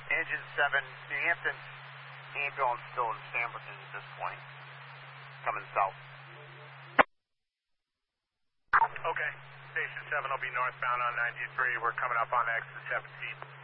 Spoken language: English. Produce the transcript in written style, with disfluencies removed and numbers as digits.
Engine 7, New Hampton ambulance still in Sanberton at this point. Coming south. Okay. Station 7 will be northbound on 93. We're coming up on exit 17.